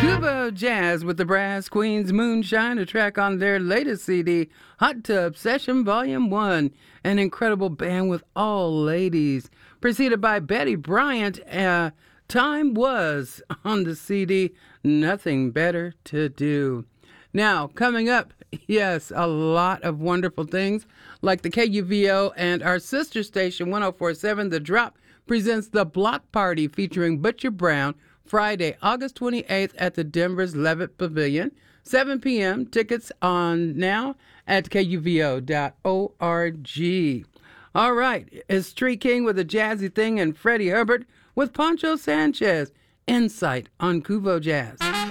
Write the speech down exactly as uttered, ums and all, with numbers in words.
Cuba Jazz with the Brass Queens Moonshine, a track on their latest C D, Hot Tub Session Volume one, an incredible band with all ladies. Preceded by Betty Bryant, uh, Time Was on the C D, Nothing Better to Do. Now, coming up, yes, a lot of wonderful things, like the K U V O and our sister station, one oh four point seven The Drop, presents The Block Party featuring Butcher Brown, Friday, August twenty-eighth at the Denver's Levitt Pavilion, seven p.m. Tickets on now at K U V O dot org. All right, it's Street King with a jazzy thing and Freddie Herbert with Poncho Sanchez. Insight on Cuvo Jazz.